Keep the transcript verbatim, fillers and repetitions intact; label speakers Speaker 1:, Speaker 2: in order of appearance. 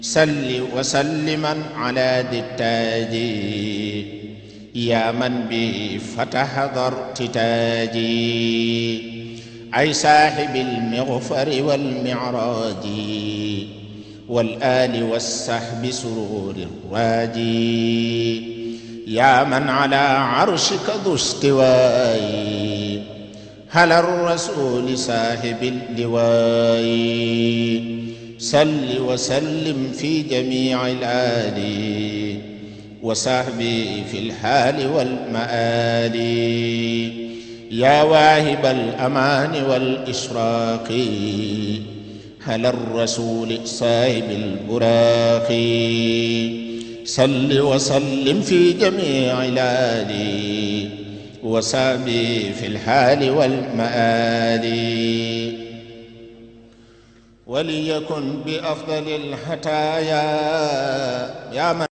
Speaker 1: salli wa salliman ala di taaji yaa man bi fataha dartitaaji ay saaxibil mighfari wal mi'raaji wal aali was sahbi sururi raaji yaa man ala arshika du istiwaayi ala rasuuli saaxibil liwaayi salli wa sallim fi jamiicil aali wa sahbi fil haali wal ma'aali yaa waahibal amaani wal ishraaqi ala rasuuli saahibil buraaqi salli wa sallim fi jamiicil aali wa sahbi fil haali wal ma'aali وليكن بأفضل الحتايا يا من